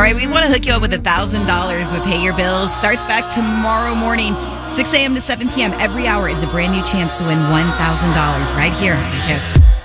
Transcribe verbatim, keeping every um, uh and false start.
right, we want to hook you up with one thousand dollars with Pay Your Bills. Starts back tomorrow morning, six a.m. to seven p.m. Every hour is a brand new chance to win one thousand dollars right here on Kiss.